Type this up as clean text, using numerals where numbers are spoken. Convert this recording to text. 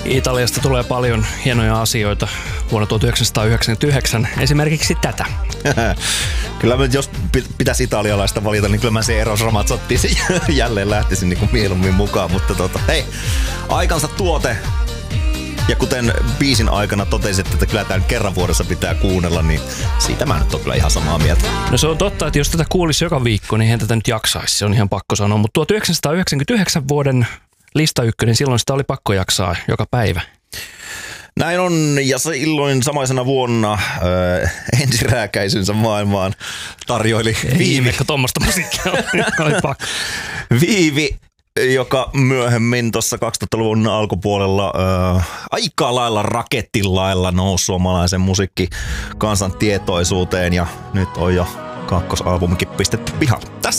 Italiasta tulee paljon hienoja asioita vuonna 1999, esimerkiksi tätä. Kyllä jos pitäisi italialaista valita, niin kyllä mä se Eros Ramazzotti jälleen lähtisin niin kuin mieluummin mukaan, mutta hei, aikansa tuote. Ja kuten biisin aikana totesit, että kyllä tämän kerran vuodessa pitää kuunnella, niin siitä mä nyt oon kyllä ihan samaa mieltä. No se on totta, että jos tätä kuulisi joka viikko, niin eihän tätä nyt jaksaisi, se on ihan pakko sanoa. Mutta 1999 vuoden lista ykkönen, silloin sitä oli pakko jaksaa joka päivä. Näin on, ja silloin samaisena vuonna ensirääkäisynsä maailmaan tarjoili Viivi. Eikä tuommoista musiikkia oli pakko. Viivi, joka myöhemmin tuossa 2000-luvun alkupuolella aika lailla rakettilailla nousi suomalaisen musiikkikansan tietoisuuteen, ja nyt on jo kakkosalbumikin pistetty pihalle.